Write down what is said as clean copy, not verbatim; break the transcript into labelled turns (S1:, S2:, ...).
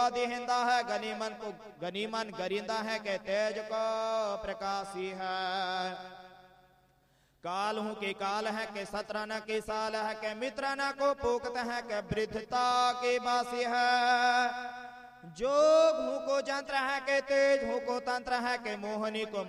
S1: दिहिंदा है, गनीमन गरिंदा है के तेज को प्रकाशी है। काल हूँ के काल है के 17 न के साल है के मित्र न को पोकत है के वृद्धता के बासी है। जोग हूँ को जंत्र है के तेज हूँ को तंत्र है के मोहनी को